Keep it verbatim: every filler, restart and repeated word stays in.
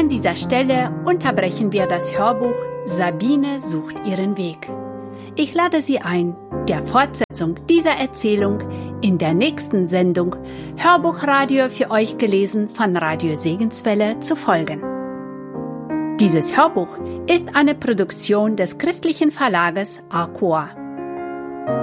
An dieser Stelle unterbrechen wir das Hörbuch Sabine sucht ihren Weg. Ich lade Sie ein, der Fortsetzung dieser Erzählung in der nächsten Sendung Hörbuchradio für euch gelesen von Radio Segenswelle zu folgen. Dieses Hörbuch ist eine Produktion des christlichen Verlages Arcoa.